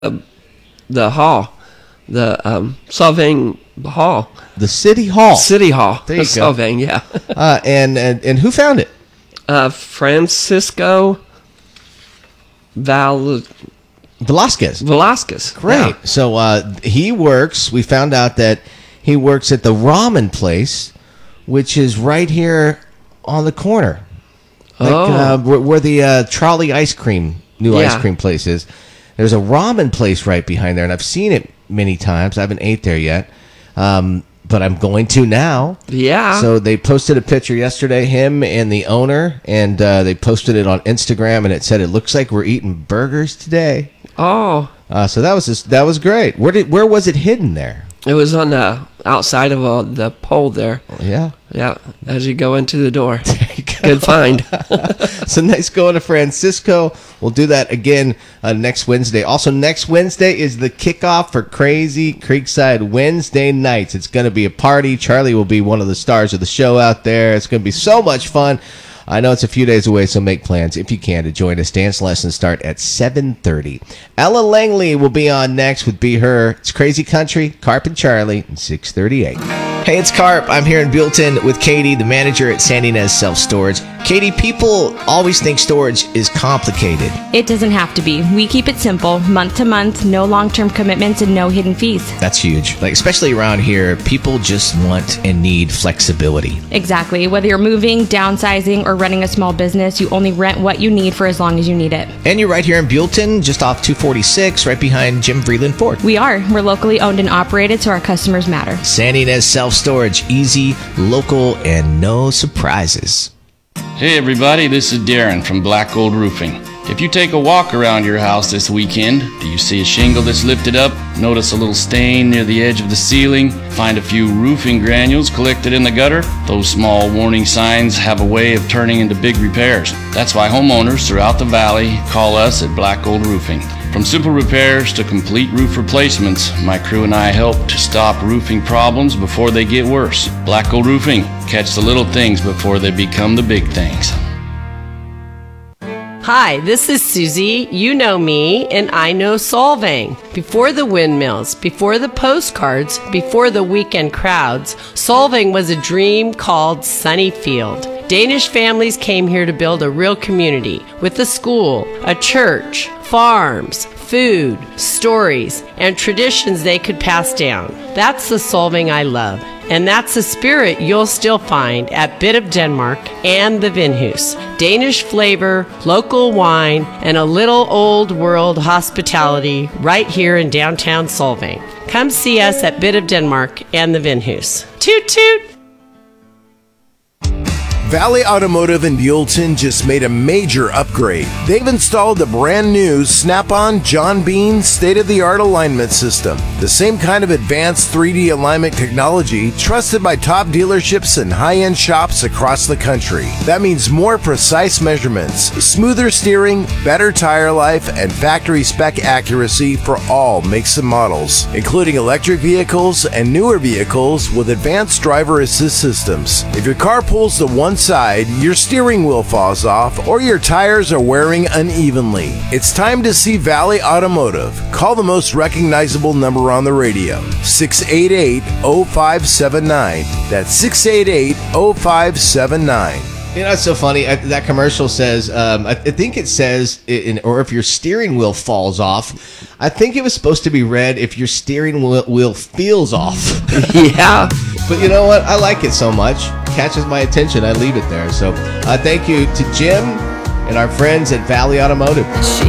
the hall, the Solvang Hall. The City Hall. City Hall. There you go. Solvang, yeah. And who found it? Francisco Velasquez. Great. Yeah. So he works. We found out that he works at the ramen place, which is right here on the corner, where the Trolley ice cream, ice cream place is. There's a ramen place right behind there, and I've seen it many times. I haven't ate there yet, but I'm going to now. Yeah. So they posted a picture yesterday, him and the owner, and they posted it on Instagram, and it said, "It looks like we're eating burgers today." Oh. So that was great. Where was it hidden there? It was on the outside of the pole there. Yeah. Yeah, as you go into the door. Good find. So nice going to Francisco. We'll do that again next Wednesday. Also, next Wednesday is the kickoff for Crazy Creekside Wednesday nights. It's going to be a party. Charlie will be one of the stars of the show out there. It's going to be so much fun. I know it's a few days away, so make plans if you can to join us. Dance lessons start at 7:30. Ella Langley will be on next with Be Her. It's Crazy Country, Carp and Charlie, and 638. Hey, it's Carp. I'm here in Buellton with Katie, the manager at Sandy Nez Self Storage. Katie, people always think storage is complicated. It doesn't have to be. We keep it simple, month to month, no long-term commitments and no hidden fees. That's huge. Especially around here, people just want and need flexibility. Exactly. Whether you're moving, downsizing, or running a small business, you only rent what you need for as long as you need it. And you're right here in Buellton, just off 246, right behind Jim Vreeland Ford. We are. We're locally owned and operated, so our customers matter. Sandy Nez Self Storage, easy, local, and no surprises. Hey everybody, this is Darren from Black Gold Roofing. If you take a walk around your house this weekend, do you see a shingle that's lifted up? Notice a little stain near the edge of the ceiling? Find a few roofing granules collected in the gutter? Those small warning signs have a way of turning into big repairs. That's why homeowners throughout the valley call us at Black Gold Roofing. From simple repairs to complete roof replacements, my crew and I help to stop roofing problems before they get worse. Black Gold Roofing, catch the little things before they become the big things. Hi, this is Susie. You know me, and I know Solvang. Before the windmills, before the postcards, before the weekend crowds, Solvang was a dream called Sunnyfield. Danish families came here to build a real community with a school, a church, farms, food, stories, and traditions they could pass down. That's the Solvang I love. And that's the spirit you'll still find at Bit of Denmark and the Vinhus. Danish flavor, local wine, and a little old world hospitality right here in downtown Solvang. Come see us at Bit of Denmark and the Vinhus. Toot toot! Valley Automotive in Buellton just made a major upgrade. They've installed the brand new Snap-on John Bean state-of-the-art alignment system. The same kind of advanced 3D alignment technology trusted by top dealerships and high-end shops across the country. That means more precise measurements, smoother steering, better tire life, and factory spec accuracy for all makes and models, including electric vehicles and newer vehicles with advanced driver assist systems. If your car pulls to one side, your steering wheel falls off, or your tires are wearing unevenly, it's time to see Valley Automotive. Call the most recognizable number on the radio, 688-0579. That's 688-0579. You know, it's so funny. That commercial says, I think it says, or if your steering wheel falls off. I think it was supposed to be read, if your steering wheel feels off. Yeah. But you know what? I like it so much. Catches my attention. I leave it there. So thank you to Jim and our friends at Valley Automotive.